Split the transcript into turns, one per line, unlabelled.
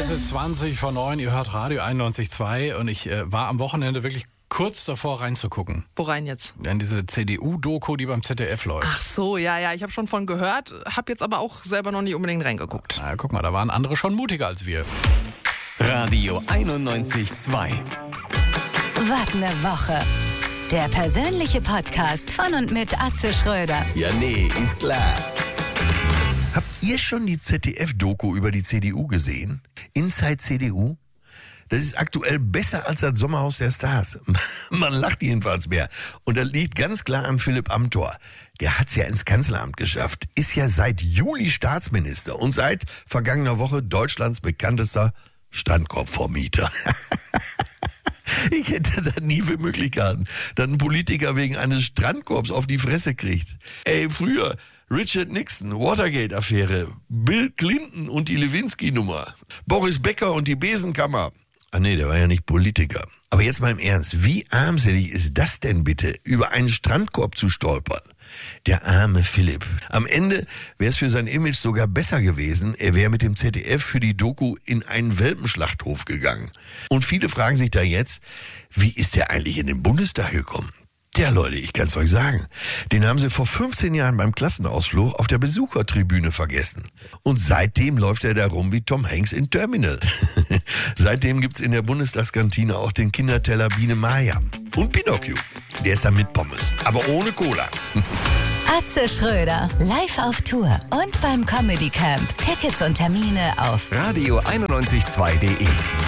Es ist 20 vor 9, ihr hört Radio 91.2 und ich war am Wochenende wirklich kurz davor reinzugucken.
Wo rein jetzt?
In diese CDU-Doku, die beim ZDF läuft.
Ach so, ja, ich habe schon von gehört, habe jetzt aber auch selber noch nicht unbedingt reingeguckt.
Na, guck mal, da waren andere schon mutiger als wir.
Radio 91.2.
Wart eine Woche. Der persönliche Podcast von und mit Atze Schröder.
Ja, nee, ist klar.
Habt ihr schon die ZDF-Doku über die CDU gesehen? Inside CDU? Das ist aktuell besser als das Sommerhaus der Stars. Man lacht jedenfalls mehr. Und das liegt ganz klar an Philipp Amthor. Der hat's ja ins Kanzleramt geschafft. Ist ja seit Juli Staatsminister und seit vergangener Woche Deutschlands bekanntester Strandkorbvermieter. Ich hätte das nie für möglich gehalten, dass ein Politiker wegen eines Strandkorbs auf die Fresse kriegt. Ey, früher Richard Nixon, Watergate-Affäre, Bill Clinton und die Lewinsky-Nummer, Boris Becker und die Besenkammer. Ah nee, der war ja nicht Politiker. Aber jetzt mal im Ernst, wie armselig ist das denn bitte, über einen Strandkorb zu stolpern? Der arme Philipp. Am Ende wäre es für sein Image sogar besser gewesen, er wäre mit dem ZDF für die Doku in einen Welpenschlachthof gegangen. Und viele fragen sich da jetzt, wie ist der eigentlich in den Bundestag gekommen? Tja, Leute, ich kann's euch sagen. Den haben sie vor 15 Jahren beim Klassenausflug auf der Besuchertribüne vergessen. Und seitdem läuft er da rum wie Tom Hanks in Terminal. Seitdem gibt's in der Bundestagskantine auch den Kinderteller Biene Maya. Und Pinocchio. Der ist da mit Pommes, aber ohne Cola.
Atze Schröder, live auf Tour und beim Comedy Camp. Tickets und Termine auf
Radio 91.2.de